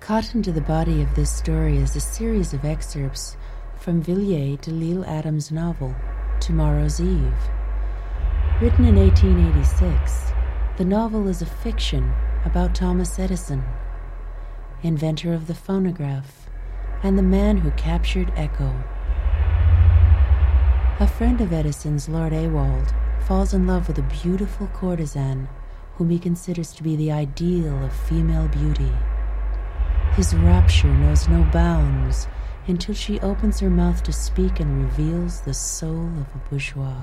Cut into the body of this story is a series of excerpts from Villiers de L'Isle Adams' novel, Tomorrow's Eve. Written in 1886, the novel is a fiction about Thomas Edison, inventor of the phonograph and the man who captured echo. A friend of Edison's, Lord Ewald, falls in love with a beautiful courtesan whom he considers to be the ideal of female beauty. His rapture knows no bounds until she opens her mouth to speak and reveals the soul of a bourgeois.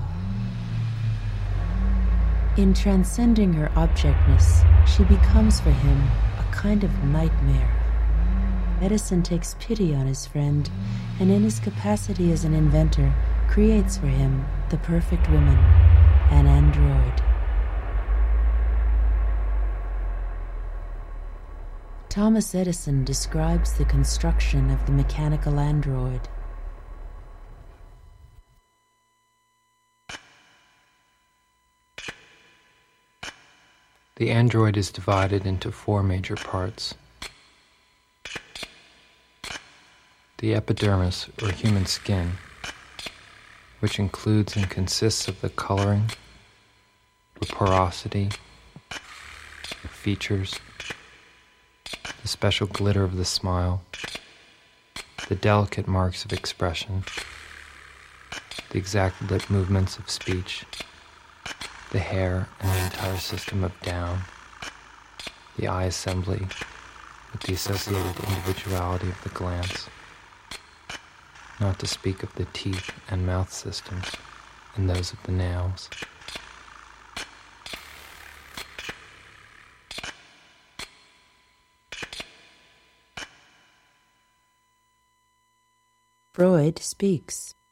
In transcending her objectness, she becomes for him a kind of nightmare. Edison takes pity on his friend, and in his capacity as an inventor, creates for him the perfect woman, an android. Thomas Edison describes the construction of the mechanical android. The android is divided into 4 major parts. The epidermis, or human skin, which includes and consists of the coloring, the porosity, the features, the special glitter of the smile, the delicate marks of expression, the exact lip movements of speech, the hair and the entire system of down, the eye assembly with the associated individuality of the glance, not to speak of the teeth and mouth systems and those of the nails. Freud speaks.